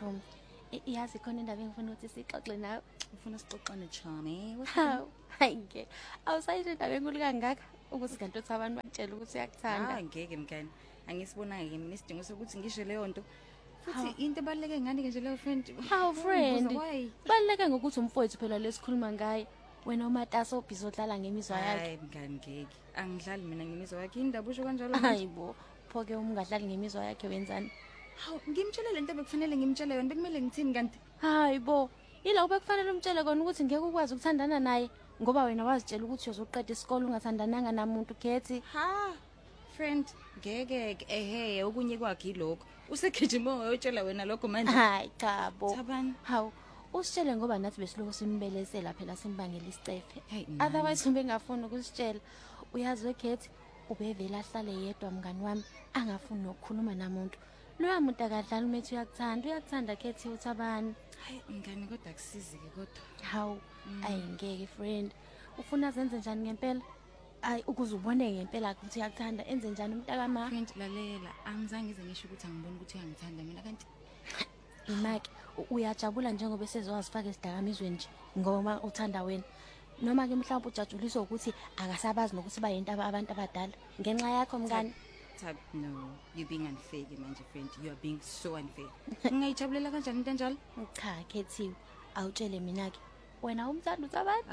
Chom. Iyazi khona indaba engifuna ukuthi sixoxe nawe. Ufuna sixoxane Chami? Hayi ngeke. Awusayisho indaba enkulu kangaka ukuthi kanti uthi abantu batshela ukuthi uyakuthanda. Hayi ngeke mngani. Angisibonanga ke mina isidingo sokuthi ngisho leyo nto. Futhi into ebaleke ngani ke nje leyo friend. How friend? Baleke ngokuthi umfowethu phela lesikhuluma ngaye. Wena uMatasa obhizi odlala ngemizwa yakhe. Hayi mngani ngeke. Angidlali mina ngemizwa yakhe. Indaba usho kanjalo. Hayibo. Phoke ungadlali ngemizwa yakhe wenzani? Hawu ngimtshela lento bekufanele ngimtshele yona bekumele ngithini kanti? Hayibo. Yila ubekufanele umtshele kona ukuthi ngeke ukwazi ukuthandana naye ngoba wena wazitshela ukuthi uzoqeda isikole ungathandananga namuntu Kethi. Ha. Friend ngeke ehe okunye kwakhe ilokho. Usekijima uyotshela wena lokho manje. Hayi cha bo. Thabani. Hawu. Usitshele ngoba nathi besiloko simbelesela phela simbangela isicefe. Hey, Otherwise ubengafuni ukusitshela. Uyazi weKethi ubevela ahlale yedwa mngani wami angafuni ukukhuluma namuntu. Loya muntu akadlala umethi uyakuthanda Kethi uThabani. Hayi mngani kodwa akusizi ke kodwa. Hawu ayingeke friend. Ufuna zenze njani ngempela? Ayi ukuze ubone ngempela ukuthi uyakuthanda enze njani umntakama? Friend lalela angizange ngize ngisho ukuthi angiboni ukuthi uyangithanda mina kanti imaki uyajabula njengoba esezowazifaka esidakamizweni nje ngoba uthanda wena noma ke mhlawumbe ujajuliswa ukuthi akasabazi nokuthi bayinto abantu abadala ngenxa yakho mngani. No, you being unfair manje friend. You are being so unfair. Ungayijabulela kanjani into enjalo? Cha Kethiwe awutshele mina ke wena umthanda uThabani?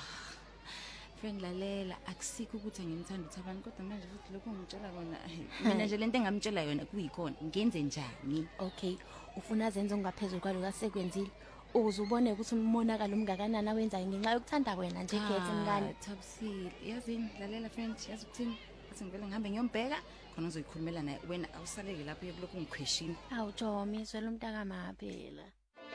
Friend lalela akusikho ukuthi angimthanda uThabani kodwa manje futhi lokho ngitshela kona mina nje lento engamtshela yona kuyikhona ngenze njani? Okay ufuna zenze ungaphezulu kwalo kasekwenzile ukuze ubone ukuthi umonakalo umngakanani awenzayo ngenxa yokuthanda wena nje Kethi mngani. Thabisile yazini lalela friend yazi ukuthini athi ngivele ngihambe ngiyombheka khona uzoyikhulumela naye wena awusaleke lapho yekulokhu ngikhweshini. Hawu Jomi swela umntakama phela.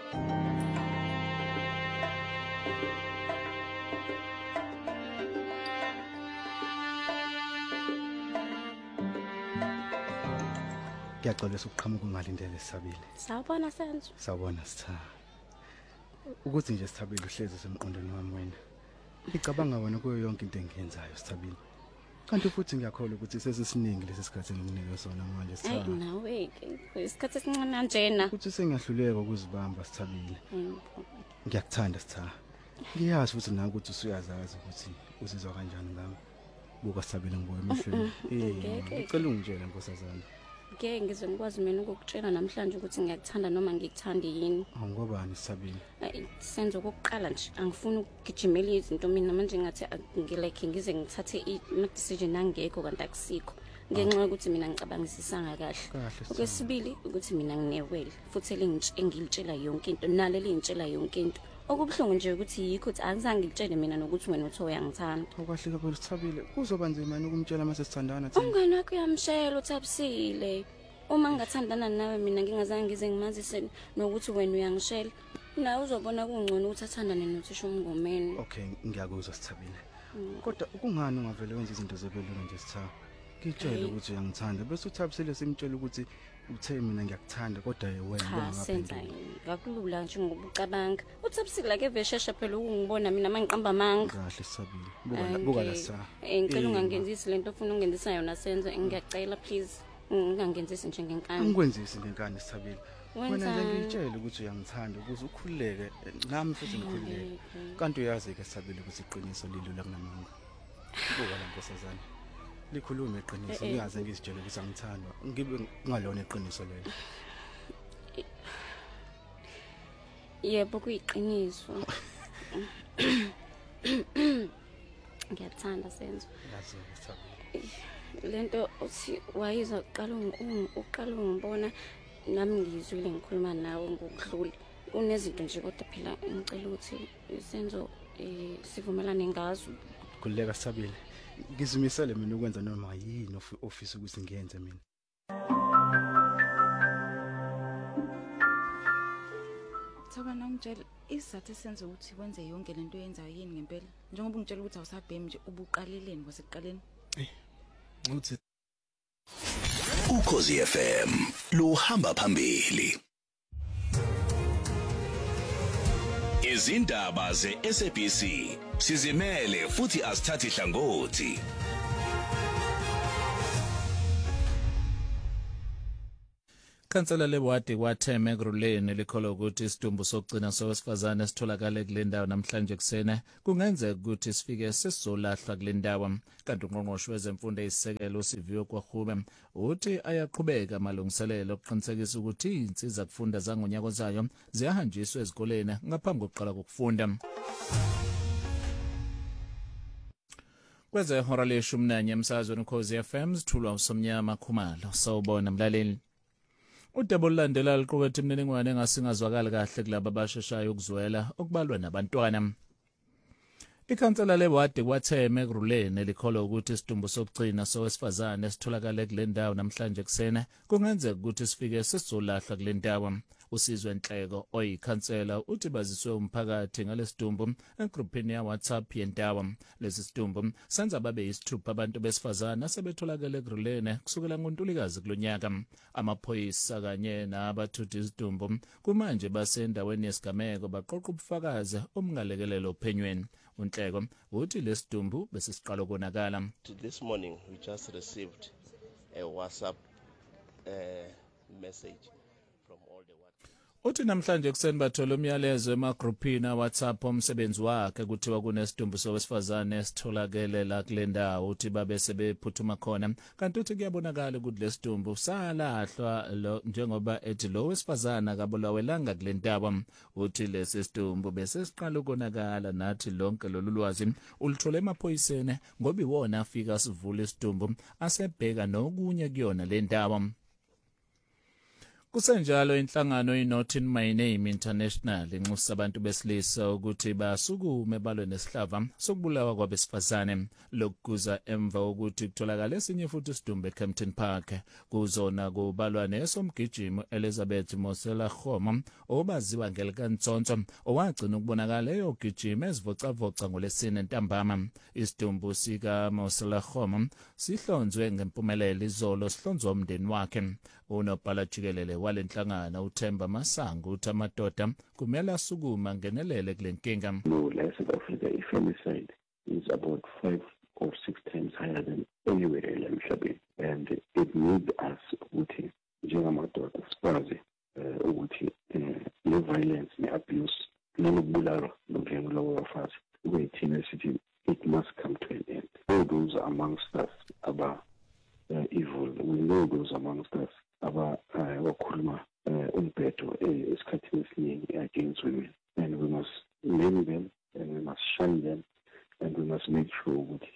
Ngiyacela ukuqhamuka ungalindele Sithabile. Sawubona Senzo. Sawubona Sitha. Ukuthi nje Sithabile uhlezi semqondweni wami wena. Ngicabanga wena kuyo yonke into engiyenzayo Sithabile. Kanti futhi ngiyakholwa ukuthi sesisiningi lesi sikhathi engikunike sona manje Sitha. Hey nawe isikhathi esincane kanjena. Ukuthi sengiyahluleka ukuzibamba Sithabile. Ngiyakuthanda Sitha. Ngiyazi futhi nawe ukuthi usuyazazi ukuthi uzizwa kanjani ngami. Buka Sithabile ngiboye emehlweni. Ngicela ungitshele nkosazana. Ngeke ngize ngikwazi mina ukukutshela namhlanje ukuthi ngiyakuthanda noma ngikuthandi yini. Ngobani Sithabile? Senzo kokuqala nje angifuni ukugijimela izinto mina manje ngathi ngilike ngize ngithathe i-decision angekho kanti akusikho. Ngenxa yokuthi mina ngicabangisisanga kahle. Okwesibili ukuthi mina nginewele futhi engilitshela yonke into naleli ngitshela yonke into. Okubuhlungu nje ukuthi yikho ukuthi angizange ngilitshele mina nokuthi wena utho uyangithanda. Okwahle kakhulu Sithabile kuzoba nzima ukumtshela mase sithandana thina. Umngane wakho uyamshela uThabisile. Uma ngingathandana nawe mina ngingazange ngize ngimazise nokuthi wena uyangishela. Nawe uzobona kungcono ukuthi athandane nothisha umngomeni. Okay ngiyakuzwa Sithabile. Kodwa ukungani ungavele wenza izinto zebelungu nje Sitha? Ngitshela ukuthi uyangithanda bese uThabisile simtshela ukuthi uthe mina ngiyakuthanda kodwa wena bengaphendula. Ngakulula nje ngoba ucabanga. uThabisile ke veshesha phela ukungibona mina mangiqamba amanga. Kahle Sithabile. Buka la Sitha. Ngicela ungangenzisi lento ofuna ungenzisa yona Senzo ngiyacela please. Ungangenzisi nje ngenkani. Angikwenzisi ngenkani Sithabile. Wena nje ngitshela ukuthi uyangithanda ukuze ukhululeke nami futhi ngikhululeke. Kanti uyazi ke Sithabile ukuthi iqiniso lilula kunamanga. Buka la nkosazana. Likhulume iqiniso ngiyazi ngizitshela ukuthi angithandwa ngibe ngalona iqiniso lelo. Yebo kuyiqiniso. Ngiyathanda Senzo. Yazi Sithabile. Lento uthi wayizwa uqala ungibona nami ngizwile ngikhuluma nawe ngokudlula. Kunezinto nje kodwa phela ngicela ukuthi Senzo sivumelane ngazo. Khuleka Sithabile. Ngizimisele mina ukwenza noma yini ofisa ukuthi ngiyenze mina. Thabana ungitshela isizathu esenza ukuthi wenze yonke lento oyenzayo yini ngempela njengoba ungitshela ukuthi awusabhemi nje ubuqaleleni kwasekuqaleni. Uthi Ukhozi FM lo hamba phambili. Izindaba ze-SABC sizimele futhi asithathi hlangothi. Ikhansela lewadi kwaTheme eGruleni likholwa ukuthi isidumbu sokugcina sowesifazane esitholakala kule ndawo namhlanje kusene kungenzeka ukuthi sifike sesizolahlwa kule ndawo. Kanti uNgqongqoshe wezemfundo eyisisekelo uSiviwe Kwagube uthi ayaqhubeka amalungiselelo okuqinisekisa ukuthi izinsiza kufunda zangonyaka ozayo ziyahanjiswa ezikoleni ngaphambi kokuqala kokufunda. Kweze hora le-11 emsakazweni Ukhozi FM sithulwa uSomnyama Khumalo. Sawubona mlaleli. Udaba olulandela liqukethe imininingwane engasingazwakali kahle kulabo abasheshayo ukuzwela okubalwa nabantwana. Ikhansela lewadi kwaTheme eGruleni likholwa ukuthi isidumbu sokugcina sowesifazane esitholakala kule ndawo namhlanje kusene kungenzeka ukuthi sifike sesizolahlwa kule ndawo. uSizwe Nhleko oyikhansela uthi baziswe umphakathi ngalesidumbu egruphini ya WhatsApp yendawo. Lesi sidumbu senza babe yisithupha abantu besifazana asebetholakala eGruleni kusukela ngoNtulikazi kulonyaka. Amaphoyisa kanye nabathuthi isidumbu kumanje basendaweni yesigameko baqoqa ubufakazi obungalekelela ophenyweni. uNhleko uthi lesidumbu besisiqala ukonakala. This morning we just received a WhatsApp message from all the Uthi namhlanje kuseni bathola umyalezo emagruphini WhatsApp omsebenzi wakhe kuthiwa kunesidumbu sowesifazane esitholakele la kule ndawo uthi babe sebephuthuma khona. Kanti uthi kuyabonakala ukuthi lesidumbu salahlwa njengoba ethi lo wesifazana kabulawelanga kule ndawo. Uthi lesi sidumbu bese siqala ukonakala nathi lonke lolu lwazi ulithole emaphoyiseni ngoba iwona afika sivula isidumbu asebheka nokunye kuyona le ndawo. Kusenjalo inhlangano iNot in My Name International inxusa abantu besilisa ukuthi basukume balwe nesihlava sokubulawa kwabesifazane. Lokuza emva ukuthi kutholakala esinye futhi isidumbu eCampton Park. Kuzona kubalwa nesomgijimo Elizabeth Mosela Khoma obaziwa ngelikaNtsonso owagcina ukubonakala eyogijima ezivocavoca ngolesine ntambama. Isidumbu sika Mosela Khoma sihlonzwe ngempumelelo izolo sihlonzwa umndeni wakhe. Unobhala jikelele walenhlangano uThemba Masango uthi amadoda kumele asukuma ngenelele kule nkinga. No, South Africa, femicide is about 5 or 6 times higher than anywhere else emhlabeni, and it needs us ukuthi njengamadoda sikwazi ukuthi le violence ne abuse nokubulala nokudlengula kwabafazi kuyithina sithi it must come to an end. All those amongst us aba evil, we know those amongst us wakhuluma umbhedo esikhathini esiningi against women, and we must name them and we must shun them and we must make sure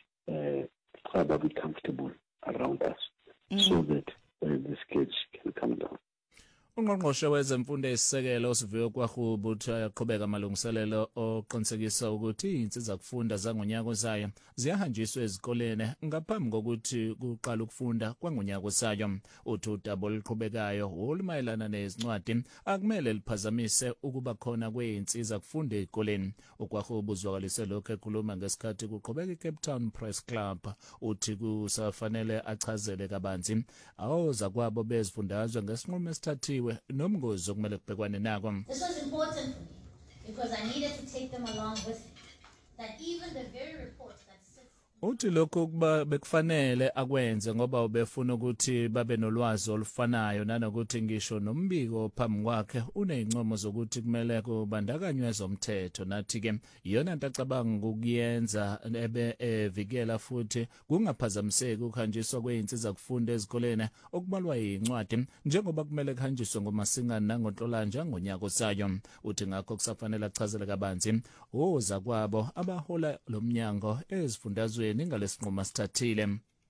that be comfortable around us so that the scourge can come down. Ungqongqoshe wezemfundo eyisisekelo uSiviwe Kwagube uthi ayaqhubeka amalungiselelo oqinisekisa ukuthi izinsiza kufunda zangonyaka ozayo ziyahanjiswa ezikoleni ngaphambi kokuthi kuqala ukufunda kwangonyaka ozayo. Uthi udaba oluqhubekayo olumayelana nezincwadi akumele liphazamise ukuba khona kwezinsiza kufunda ezikoleni. uKwagube uzwakalise lokho ekhuluma ngesikhathi kuqhubeka iCape Town Press Club. Uthi kusafanele achazele kabanzi awoza kwabo bezifundazwe ngesinqumo esithathiwe nomngozi okumele kubhekwane nako. This was important for me because I needed to take them along with me. That even the very report that sits Uthi lokho kuba bekufanele akwenze ngoba ubefuna ukuthi babe nolwazi olufanayo nanokuthi ngisho nombiko phambi kwakhe uneyincomo zokuthi kumele kubandakanywe ezomthetho. Nathi ke iyona into acabanga ukuyenza evikela futhi kungaphazamiseki ukuhanjiswa kweinsiza kufunda ezikoleni okubalwa yincwadi njengoba kumele kuhanjiswe ngomasingana nangoNhlolanja ngonyaka ozayo. Uthi ngakho kusafanele achazele kabanzi oza kwabo abahola lomnyango ezifundazweni ngalesinqumo sithathile.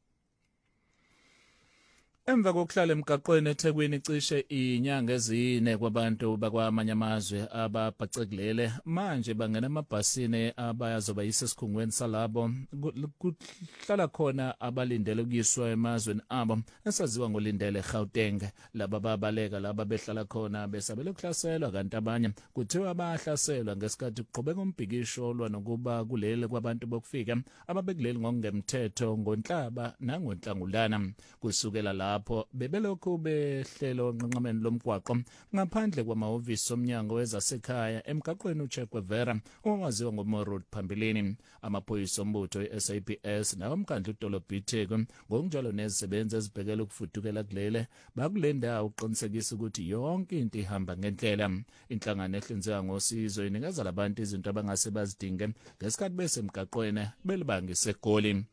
Emva kokuhlala emgaqweni eThekwini cishe inyanga ezine kwabantu bakwamanye amazwe ababhacekilele manje bangena emabhasini abayazoba yisesikhungweni salabo kuhlala khona abalindele ukuyiswa emazweni abo esaziwa ngolindele eGauteng. Laba babaleka laba behlala khona besabele ukuhlaselwa kanti abanye kuthiwa bahlaselwa ngesikhathi kuqhubeka umbhikisho olwa nokuba kulele kwabantu bokufika ababekuleli ngokungemthetho ngoNhlaba nangoNhlangulana. Kusukela la lapho bebelokhu behlelo nqanqameni lomgwaqo ngaphandle kwamahhovisi somnyango wezasekhaya emgaqweni uChe Guevara owaziwa ngoMorod phambilini. Amaphoyisa ombutho iSAPS nawomkhandlu uDolobhitheko ngokunjalo nezisebenzi ezibhekela ukufudukela kulele bakulendawo uqinisekisa ukuthi yonke into ihamba ngendlela. Inhlangano ehlinzeka ngosizo inikeza labantu izinto abangase bazidinge ngesikhathi besemgaqweni belibangise eGoli.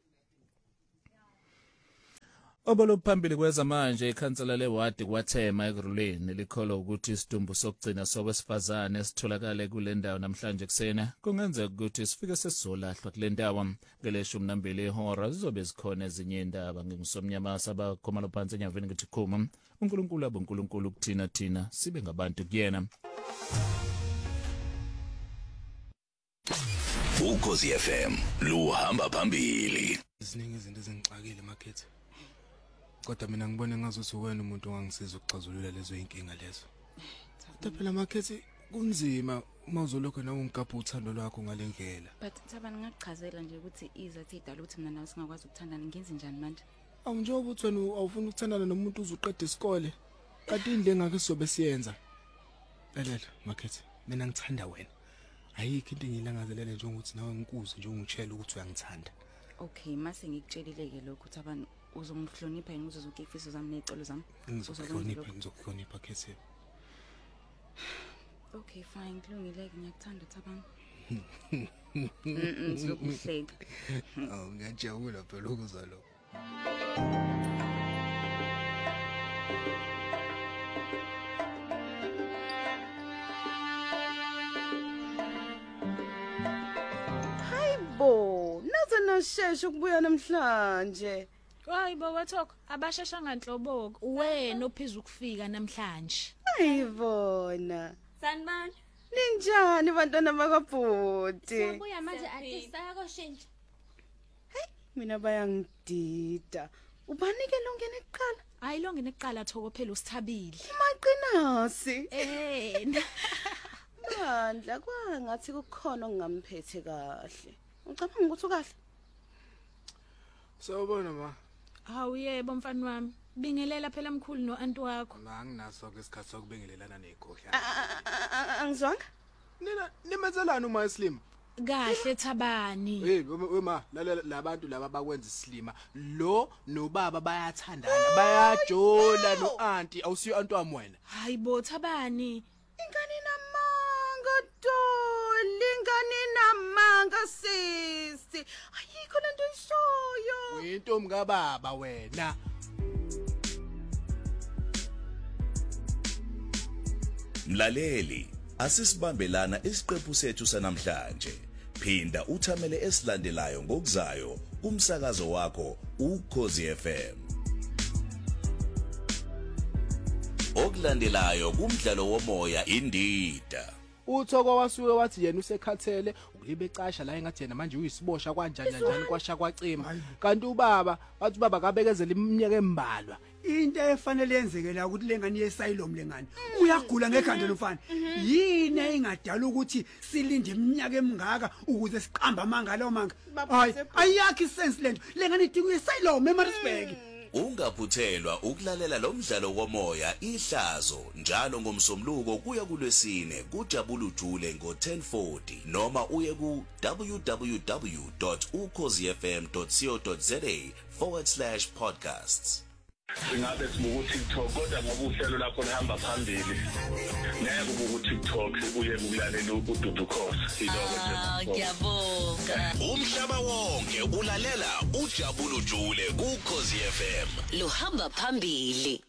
Oboluphambili kwezamanje ikhansela lewadi kwaThema eGruleni likholwa ukuthi isidumbu sokugcina sokwesifazane esitholakala kule ndawo namhlanje kusena kungenzeka ukuthi sifike sesizolahlwa kule ndawo. Ngeleshumi nambili ihora zizobe zikhona ezinye indaba ngingusomnyama sabakhomalo phansi enyaveni ngithi khuma uNkulunkulu aboNkulunkulu kuthina thina sibe ngabantu kuyena. Ukhozi FM luhamba phambili. Iziningi izinto ezingixakile makhethi. Kodwa mina ngibone ngazuthi wena umuntu ongangisiza ukuxazulula lezo inkinga lezo. Kodwa phela makhethi kunzima uma uzolokho nawe ungikapha uthando lwakho ngalendlela. But Thabani ngakuchazela nje ukuthi izathi idala ukuthi mina nawe singakwazi ukuthandana ngenze njani manje? Awunjengoba uthi wena awufuna ukuthandana nomuntu uzuqeda isikole. Kanti indle engake sizobe siyenza. Lalela makhethi mina ngithanda wena. Ayikho into engilangazelele njengokuthi nawe ngikuze nje ungitshela ukuthi uyangithanda. Okay, mase ngikutshelile lokho Thabani uzongihlonipha yini uzozuke ifiso zami nezicelo zami? Ngizokuhlonipha khethi. Okay, fine, kulungile ngiyakuthanda Thabani. Sizokuhleka. Awu ngiyajabula phela ukuzwa lo. Hayibo, naze nashesha ukubuya namhlanje. Hayibo wathoko abashesha nganhloboko wena ophiza ukufika namhlanje. Ayibona. Sanibona. Ninjani bantwana bakabhoti? Siyabuya manje artist akoshintsha. Hey, mina bayangidida. Ubanike longene eqala? Hayi longene eqala thoko phela usithabile. Maqinasi. Bandla kwangathi kukhona ongamphethe kahle. Ucabanga ukuthi ukahle? Sawubona ma. Hawu yebo mfana wami. Bingelela phela mkhulu noanti wakho. Anginaso ke isikhathi sokubingelelana nezikhohla. Angizwanga? Nina nimenzelani uma islima? Kahle Thabani. Hey wema labantu laba bakwenza islima. Lo nobaba bayathandana, bayajola noanti awusiyo anti wami wena. Hayibo Thabani. Ingane namanga Dolly, ingane namanga sisi. Ayikho lento ishoyo. Uyintombi kababa wena. Mlaleli, asisibambelana isiqephu sethu sanamhlanje. Phinda uthamele esilandelayo ngokuzayo kumsakazo wakho Ukhozi FM. Okulandelayo kumdlalo womoya indida. Uthoko wasuke wathi yena usekhathele ukubecasha la engathi yena manje uyisibosha kanjani kwasha kwacima. Kanti ubaba wathi baba kabekezela iminyaka embalwa. Into efanele yenzeke la ukuthi lengane yesayilom lengane uyagula ngekhanda lomfana yini engadala ukuthi silinde iminyaka emingaka ukuze siqamba amanga lawo manga hayi ayakho isense lento lengane idinga yesayilom eMaritzburg. Ungaphuthelwa ukulalela lo mdlalo womoya ihlazo njalo ngomsombuluko kuya kuLwesine kuJabulu Jule ngo10:40 noma uye ku www.ukhozifm.co.za/podcasts. Singabe sibuku TikTok kodwa ngoba uhlelo lapho lihamba phambili ngeke ubuku TikTok uye ukulalela uDudu Khosi iloko nje. Ngiyabonga. Umhlaba wonke ulalela uJabulu Jule kuKhozi FM. Luhamba phambili.